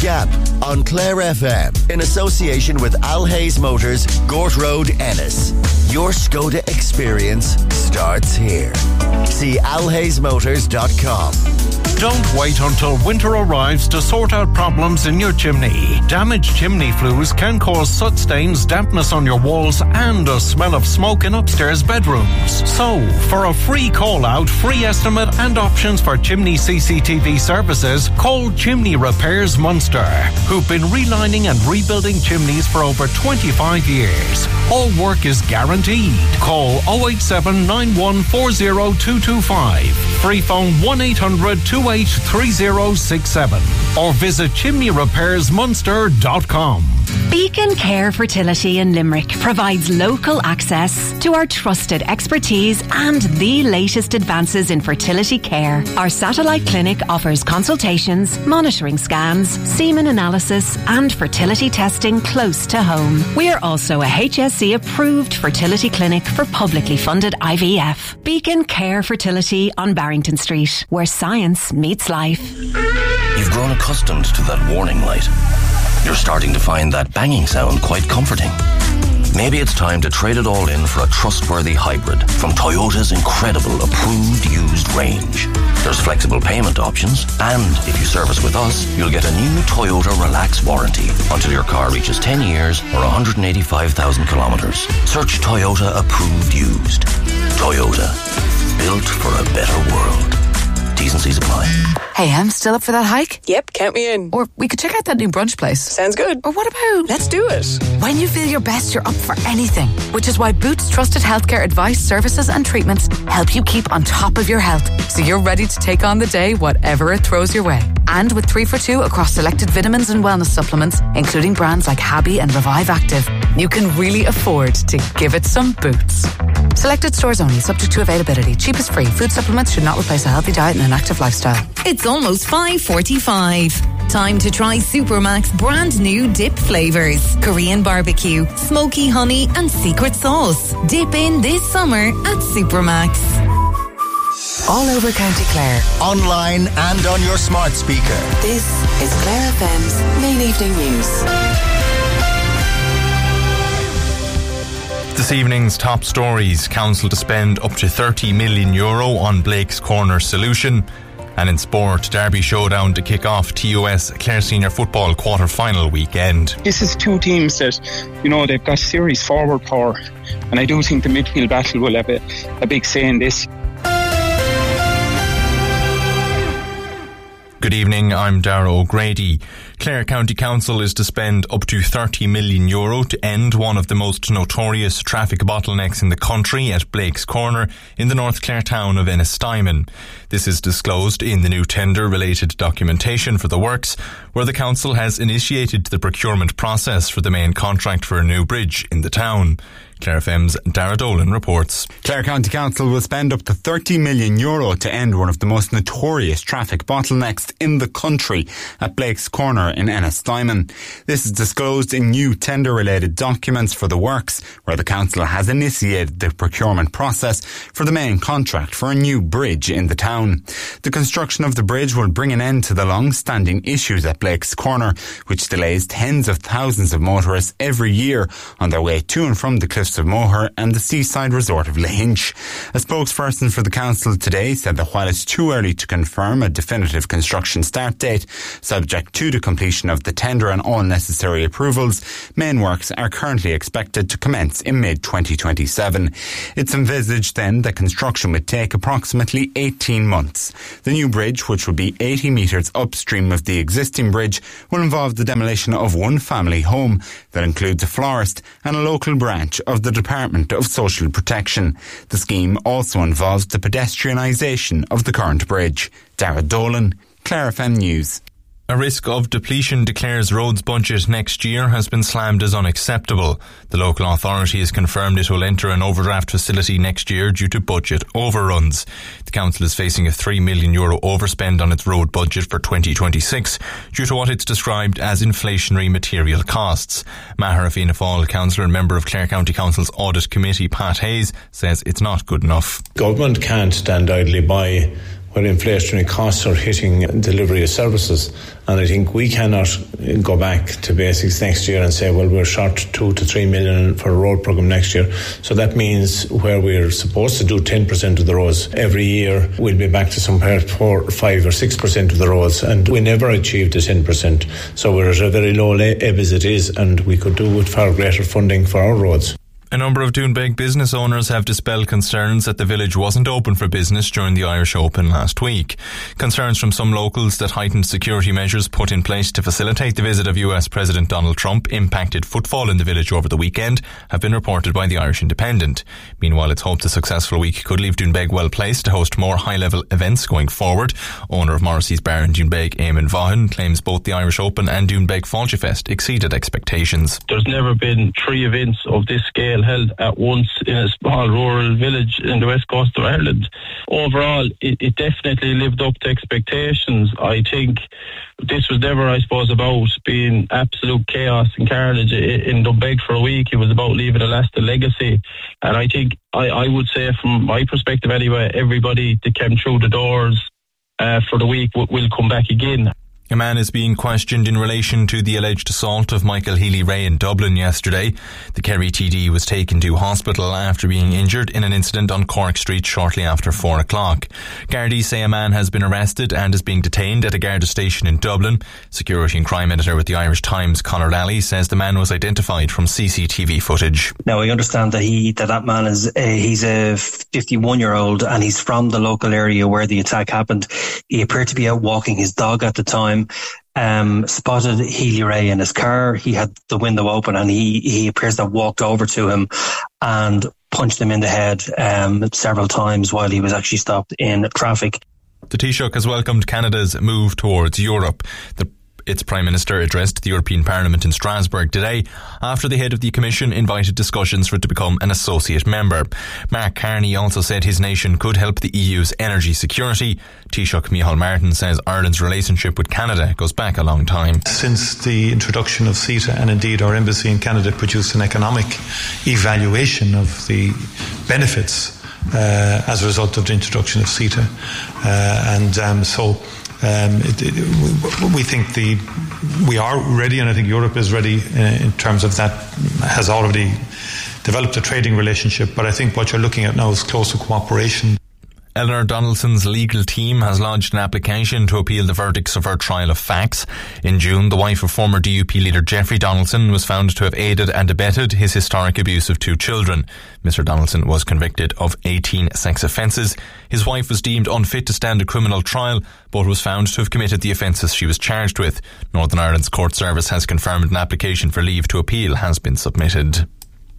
Gap on Clare FM in association with Al Hayes Motors, Gort Road, Ennis. Your Skoda experience starts here. See alhaysmotors.com. Don't wait until winter arrives to sort out problems in your chimney. Damaged chimney flues can cause soot stains, dampness on your walls and a smell of smoke in upstairs bedrooms. So, for a free call-out, free estimate and options for chimney CCTV services, call Chimney Repairs Munster, who've been relining and rebuilding chimneys for over 25 years. All work is guaranteed. Call 087 9140 225. Free phone 1-800-283067 or visit chimneyrepairsmunster.com. Beacon Care Fertility in Limerick provides local access to our trusted expertise and the latest advances in fertility care. Our satellite clinic offers consultations, monitoring scans, semen analysis and fertility testing close to home. We are also a HSE approved fertility clinic for publicly funded IVF. Beacon Care Fertility on Barrington Street, where science meets life. You've grown accustomed to that warning light. You're starting to find that banging sound quite comforting. Maybe it's time to trade it all in for a trustworthy hybrid from Toyota's incredible approved used range. There's flexible payment options, and if you service with us, you'll get a new Toyota Relax warranty until your car reaches 10 years or 185,000 kilometres. Search Toyota approved used. Toyota, built for a better world. T's and C's apply. Hey, I'm still up for that hike? Yep, count me in. Or we could check out that new brunch place. Sounds good. Or what about... Let's do it. When you feel your best, you're up for anything. Which is why Boots Trusted Healthcare Advice, Services and Treatments help you keep on top of your health. So you're ready to take on the day, whatever it throws your way. And with 3 for 2 across selected vitamins and wellness supplements, including brands like Habi and Revive Active, you can really afford to give it some Boots. Selected stores only, subject to availability. Cheap is free. Food supplements should not replace a healthy diet and an active lifestyle. It's almost 5:45. Time to try Supermac's brand new dip flavours. Korean barbecue, smoky honey and secret sauce. Dip in this summer at Supermac's. All over County Clare. Online and on your smart speaker. This is Clare FM's Main Evening News. This evening's top stories: council to spend up to €30 million on Blake's Corner solution. And in sport, Derby showdown to kick off TUS Clare Senior Football quarter-final weekend. This is two teams that, they've got serious forward power, and I do think the midfield battle will have a big say in this. Good evening, I'm Darragh O'Grady. Clare County Council is to spend up to €30 million to end one of the most notorious traffic bottlenecks in the country at Blake's Corner in the North Clare town of Ennistimon. This is disclosed in the new tender-related documentation for the works, where the council has initiated the procurement process for the main contract for a new bridge in the town. Clare FM's Darragh Dolan reports. Clare County Council will spend up to €30 million to end one of the most notorious traffic bottlenecks in the country at Blake's Corner in Ennistimon. This is disclosed in new tender-related documents for the works, where the council has initiated the procurement process for the main contract for a new bridge in the town. The construction of the bridge will bring an end to the long-standing issues at Blake's Corner, which delays tens of thousands of motorists every year on their way to and from the Cliffs of Moher and the seaside resort of Lahinch. A spokesperson for the council today said that while it's too early to confirm a definitive construction start date, subject to the completion of the tender and all necessary approvals, main works are currently expected to commence in mid-2027. It's envisaged then that construction would take approximately 18 months. The new bridge, which will be 80 metres upstream of the existing bridge, will involve the demolition of one family home that includes a florist and a local branch of the Department of Social Protection. The scheme also involves the pedestrianisation of the current bridge. Darragh Dolan, Clare FM News. A risk of depletion to Clare's roads budget next year has been slammed as unacceptable. The local authority has confirmed it will enter an overdraft facility next year due to budget overruns. The council is facing a €3 million overspend on its road budget for 2026 due to what it's described as inflationary material costs. Maher Fianna Fáil councillor and member of Clare County Council's Audit Committee, Pat Hayes, says it's not good enough. Government can't stand idly by where inflationary costs are hitting delivery of services. And I think we cannot go back to basics next year and say, well, we're short 2 to 3 million for a road programme next year. So that means where we're supposed to do 10% of the roads every year, we'll be back to somewhere 4, 5 or 6% of the roads. And we never achieved the 10%. So we're at a very low ebb as it is, and we could do with far greater funding for our roads. A number of Doonbeg business owners have dispelled concerns that the village wasn't open for business during the Irish Open last week. Concerns from some locals that heightened security measures put in place to facilitate the visit of US President Donald Trump impacted footfall in the village over the weekend have been reported by the Irish Independent. Meanwhile, it's hoped the successful week could leave Doonbeg well placed to host more high-level events going forward. Owner of Morrissey's Bar in Doonbeg, Eamon Vaughan, claims both the Irish Open and Doonbeg Fáilte Fest exceeded expectations. There's never been 3 events of this scale held at once in a small rural village in the west coast of Ireland. Overall, it definitely lived up to expectations. I think this was never, I suppose, about being absolute chaos and carnage in Doonbeg for a week. It was about leaving a lasting legacy. And I think, I would say from my perspective anyway, everybody that came through the doors for the week will come back again. A man is being questioned in relation to the alleged assault of Michael Healy-Rae in Dublin yesterday. The Kerry TD was taken to hospital after being injured in an incident on Cork Street shortly after 4 o'clock. Gardaí say a man has been arrested and is being detained at a Garda station in Dublin. Security and crime editor with the Irish Times, Conor Lally, says the man was identified from CCTV footage. Now, I understand that man is he's a 51-year-old and he's from the local area where the attack happened. He appeared to be out walking his dog at the time. Spotted Healy-Rae in his car. He had the window open and he appears to have walked over to him and punched him in the head several times while he was actually stopped in traffic. The Taoiseach has welcomed Canada's move towards Europe. Its Prime Minister addressed the European Parliament in Strasbourg today after the head of the Commission invited discussions for it to become an associate member. Mark Carney also said his nation could help the EU's energy security. Taoiseach Micheál Martin says Ireland's relationship with Canada goes back a long time. Since the introduction of CETA, and indeed our embassy in Canada produced an economic evaluation of the benefits as a result of the introduction of CETA. We think we are ready, and I think Europe is ready in terms of that, has already developed a trading relationship. But I think what you're looking at now is closer cooperation. Eleanor Donaldson's legal team has lodged an application to appeal the verdicts of her trial of facts. In June, the wife of former DUP leader Jeffrey Donaldson was found to have aided and abetted his historic abuse of 2 children. Mr. Donaldson was convicted of 18 sex offences. His wife was deemed unfit to stand a criminal trial, but was found to have committed the offences she was charged with. Northern Ireland's Court Service has confirmed an application for leave to appeal has been submitted.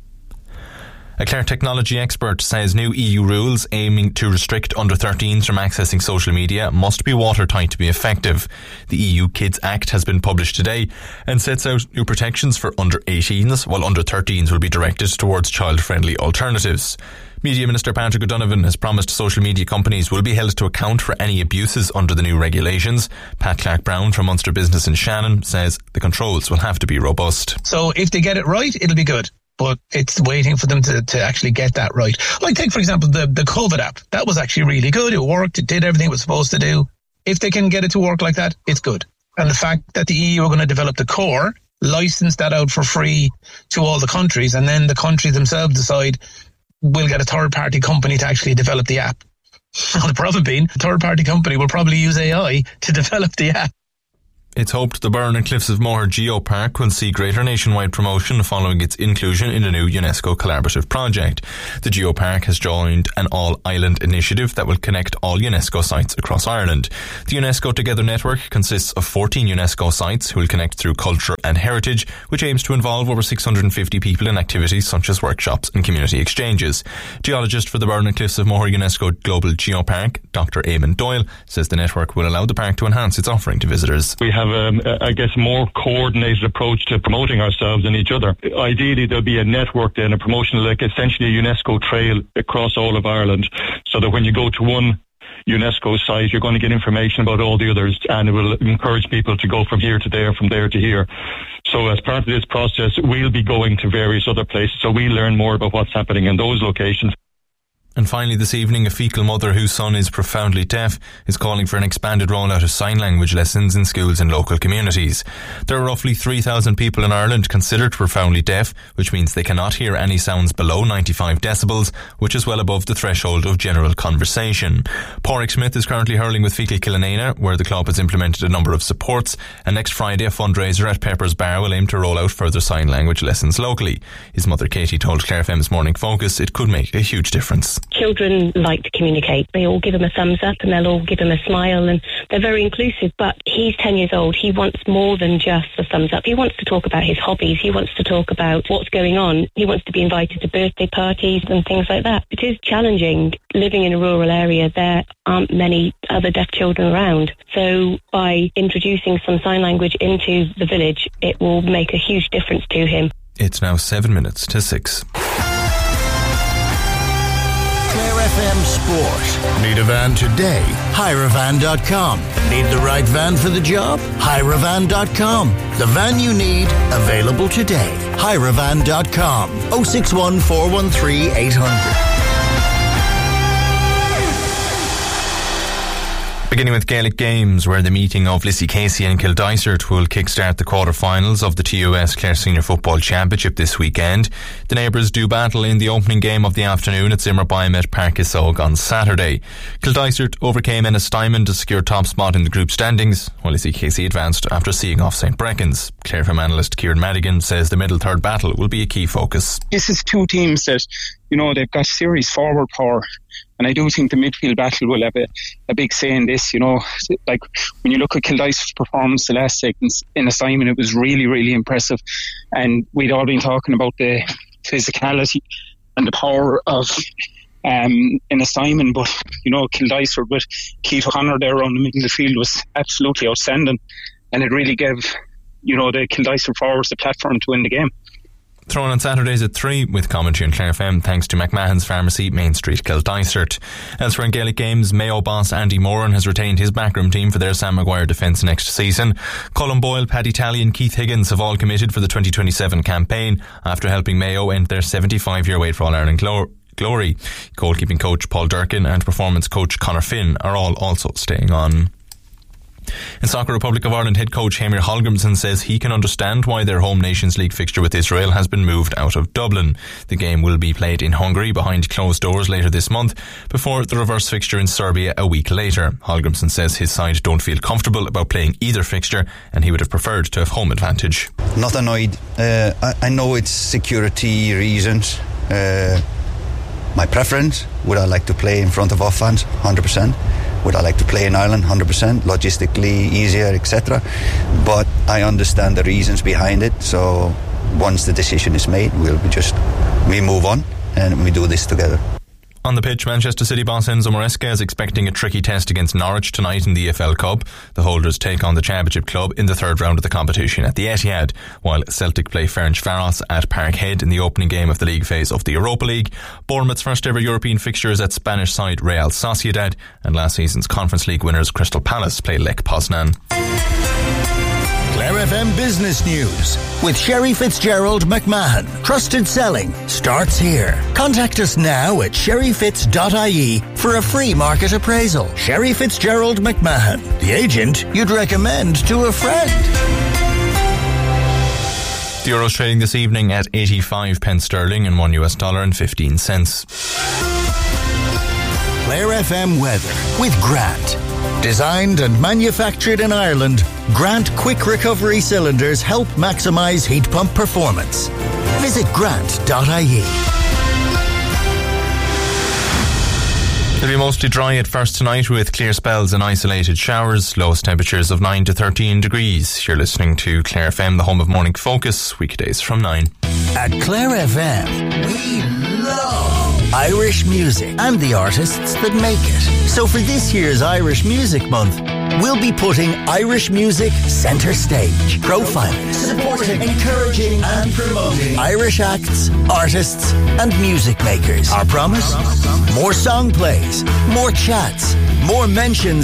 A Clare technology expert says new EU rules aiming to restrict under-13s from accessing social media must be watertight to be effective. The EU Kids Act has been published today and sets out new protections for under-18s, while under-13s will be directed towards child-friendly alternatives. Media Minister Patrick O'Donovan has promised social media companies will be held to account for any abuses under the new regulations. Pat Clark-Brown from Munster Business in Shannon says the controls will have to be robust. So if they get it right, it'll be good. But it's waiting for them to actually get that right. Like, take, for example, the COVID app. That was actually really good. It worked. It did everything it was supposed to do. If they can get it to work like that, it's good. And the fact that the EU are going to develop the core, license that out for free to all the countries, and then the countries themselves decide we'll get a third-party company to actually develop the app. The problem being, a third-party company will probably use AI to develop the app. It's hoped the Burren and Cliffs of Moher Geopark will see greater nationwide promotion following its inclusion in a new UNESCO collaborative project. The Geopark has joined an all-island initiative that will connect all UNESCO sites across Ireland. The UNESCO Together network consists of 14 UNESCO sites who will connect through culture and heritage, which aims to involve over 650 people in activities such as workshops and community exchanges. Geologist for the Burren and Cliffs of Moher UNESCO Global Geopark, Dr. Eamon Doyle, says the network will allow the park to enhance its offering to visitors. We have I guess, more coordinated approach to promoting ourselves and each other. Ideally, there'll be a network then, a promotional, like essentially a UNESCO trail across all of Ireland, so that when you go to one UNESCO site, you're going to get information about all the others, and it will encourage people to go from here to there, from there to here. So as part of this process, we'll be going to various other places, so we learn more about what's happening in those locations. And finally this evening, a fecal mother whose son is profoundly deaf is calling for an expanded rollout of sign language lessons in schools and local communities. There are roughly 3,000 people in Ireland considered profoundly deaf, which means they cannot hear any sounds below 95 decibels, which is well above the threshold of general conversation. Pádraig Smith is currently hurling with Fecal Killanena, where the club has implemented a number of supports, and next Friday a fundraiser at Pepper's Bar will aim to roll out further sign language lessons locally. His mother Katie told Clare FM's Morning Focus it could make a huge difference. Children like to communicate. They all give him a thumbs up and they'll all give him a smile, and they're very inclusive. But he's 10 years old. He wants more than just a thumbs up. He wants to talk about his hobbies. He wants to talk about what's going on. He wants to be invited to birthday parties and things like that. It is challenging living in a rural area. There aren't many other deaf children around. So by introducing some sign language into the village, it will make a huge difference to him. It's now 7 minutes to 6. Clare FM Sport. Need a van today? HireAvan.com. Need the right van for the job? HireAvan.com. The van you need, available today. HireAvan.com. 061 413 800. Beginning with Gaelic Games, where the meeting of Lissy Casey and Kildysart will kickstart the quarter-finals of the TUS Clare Senior Football Championship this weekend. The neighbours do battle in the opening game of the afternoon at Zimmer Biomet at Park Isog on Saturday. Kildysart overcame Ennistimon to secure top spot in the group standings, while Lissy Casey advanced after seeing off St Brecons. Clare FM analyst Kieran Madigan says the middle third battle will be a key focus. This is two teams that, they've got serious forward power. And I do think the midfield battle will have a big say in this, Like, when you look at Kildysart's performance the last seconds in assignment, it was really, really impressive. And we'd all been talking about the physicality and the power of in assignment. But, Kildysart with Keith O'Connor there around the middle of the field was absolutely outstanding. And it really gave, the Kildysart forwards the platform to win the game. Thrown on Saturdays at 3 with commentary on Clare FM thanks to McMahon's Pharmacy, Main Street, Kildysart. Elsewhere in Gaelic Games, Mayo boss Andy Moran has retained his backroom team for their Sam Maguire defence next season. Colin Boyle, Paddy Talley and Keith Higgins have all committed for the 2027 campaign after helping Mayo end their 75-year wait for All-Ireland glory. Goalkeeping coach Paul Durkin and performance coach Conor Finn are all also staying on. In Soccer Republic of Ireland, head coach Heimir Hallgrímsson says he can understand why their home Nations League fixture with Israel has been moved out of Dublin. The game will be played in Hungary behind closed doors later this month, before the reverse fixture in Serbia a week later. Hallgrímsson says his side don't feel comfortable about playing either fixture, and he would have preferred to have home advantage. Not annoyed. I know it's security reasons. My preference, would I like to play in front of our fans? 100%. Would I like to play in Ireland? 100%. Logistically easier, etc. But I understand the reasons behind it. So once the decision is made, we move on and we do this together. On the pitch, Manchester City boss Enzo Maresca is expecting a tricky test against Norwich tonight in the EFL Cup. The holders take on the Championship club in the third round of the competition at the Etihad, while Celtic play Ferencváros at Parkhead in the opening game of the league phase of the Europa League. Bournemouth's first ever European fixture is at Spanish side Real Sociedad, and last season's Conference League winners Crystal Palace play Lech Poznan. Clare FM Business News with Sherry Fitzgerald McMahon. Trusted selling starts here. Contact us now at sherryfitz.ie for a free market appraisal. Sherry Fitzgerald McMahon, the agent you'd recommend to a friend. The euro's trading this evening at 85 pence sterling and $1 and 15 cents. Clare FM weather with Grant. Designed and manufactured in Ireland, Grant Quick Recovery Cylinders help maximise heat pump performance. Visit grant.ie. It'll be mostly dry at first tonight with clear spells and isolated showers. Lowest temperatures of 9 to 13 degrees. You're listening to Clare FM, the home of Morning Focus, weekdays from 9. At Clare FM, we love Irish music and the artists that make it. So for this year's Irish Music Month, we'll be putting Irish music centre stage. Profiling, supporting, encouraging and promoting Irish acts, artists and music makers. Our promise? More song plays, more chats, more mentions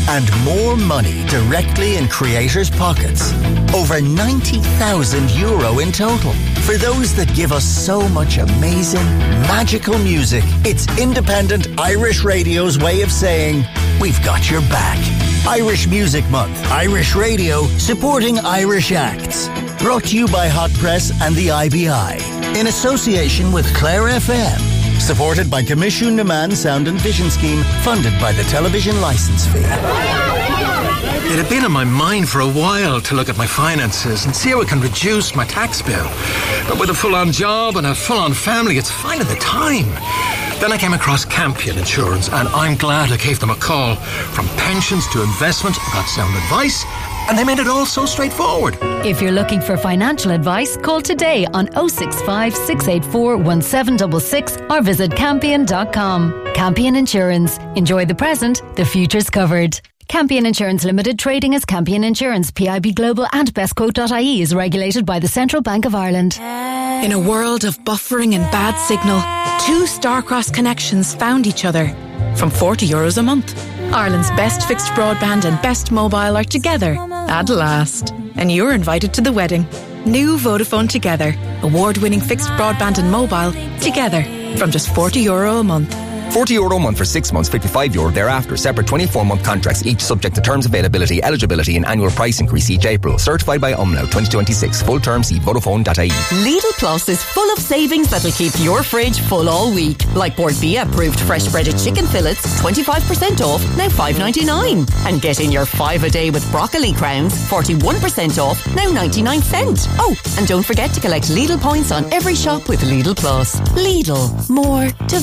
and more money directly in creators' pockets. Over €90,000 in total. For those that give us so much amazing, magical music, it's independent Irish radio's way of saying, we've got your back. Irish Music Month. Irish Radio supporting Irish acts. Brought to you by Hot Press and the IBI. In association with Clare FM. Supported by Commission Naman Sound and Vision Scheme. Funded by the television licence fee. It had been on my mind for a while to look at my finances and see how I can reduce my tax bill. But with a full-on job and a full-on family, it's finding the time. Then I came across Campion Insurance, and I'm glad I gave them a call. From pensions to investment, I got sound advice, and they made it all so straightforward. If you're looking for financial advice, call today on 065 684 1766 or visit campion.com. Campion Insurance. Enjoy the present, the future's covered. Campion Insurance Limited, trading as Campion Insurance, PIB Global and bestquote.ie is regulated by the Central Bank of Ireland. In a world of buffering and bad signal, two Starcross connections found each other from €40 a month. Ireland's best fixed broadband and best mobile are together at last. And you're invited to the wedding. New Vodafone Together. Award-winning fixed broadband and mobile together from just €40 a month. €40 a month for 6 months, €55 thereafter. Separate 24-month contracts, each subject to terms, availability, eligibility and annual price increase each April. Certified by Umlaut 2026. Full terms, see Vodafone.ie. Lidl Plus is full of savings that'll keep your fridge full all week. Like Port Via approved fresh breaded chicken fillets, 25% off, now $5.99. And get in your 5 a day with broccoli crowns, 41% off, now 99 cents. Oh, and don't forget to collect Lidl points on every shop with Lidl Plus. Lidl, more to